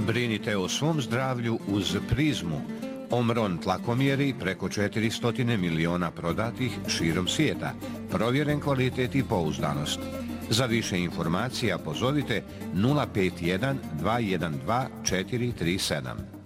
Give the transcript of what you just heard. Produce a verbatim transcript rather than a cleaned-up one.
Brinite o svom zdravlju uz Prizmu. Omron tlakomjeri preko četiristo miliona prodatih širom svijeta. Provjeren kvalitet i pouzdanost. Za više informacija pozovite nula pet jedan dva jedan dva četiri tri sedam.